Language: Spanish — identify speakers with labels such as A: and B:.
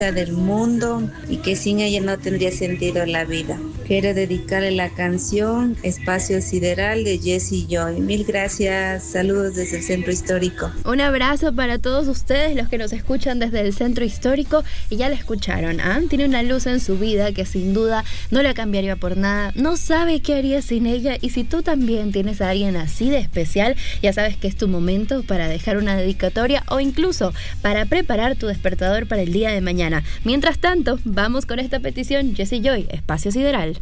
A: del mundo y que sin ella no tendría sentido la vida. Quiero dedicarle la canción Espacio Sideral de Jessie Joy. Mil gracias, saludos desde el Centro Histórico.
B: Un abrazo para todos ustedes, los que nos escuchan desde el Centro Histórico, y ya la escucharon, ¿ah? Tiene una luz en su vida que sin duda no la cambiaría por nada, no sabe qué haría sin ella, y si tú también tienes a alguien así de especial, ya sabes que es tu momento para dejar una dedicatoria o incluso para preparar tu despertador para el día de mañana. Mientras tanto, vamos con esta petición, Jessie Joy, Espacio Sideral.